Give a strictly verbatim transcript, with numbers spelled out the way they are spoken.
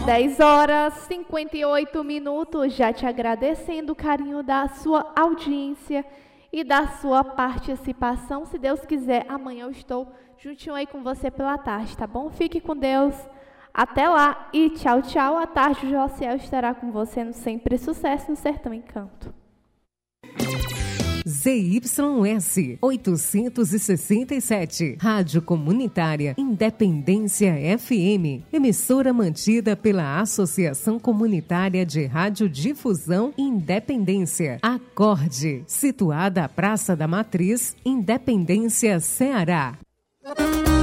dez horas e cinquenta e oito minutos, já te agradecendo o carinho da sua audiência e da sua participação. Se Deus quiser, amanhã eu estou juntinho aí com você pela tarde, tá bom? Fique com Deus. Até lá e tchau, tchau. À tarde o Josiel estará com você no Sempre Sucesso no Sertão Encanto. Z Y S oitocentos e sessenta e sete, Rádio Comunitária Independência F M, emissora mantida pela Associação Comunitária de Radiodifusão Independência, Acorde, situada à Praça da Matriz, Independência, Ceará.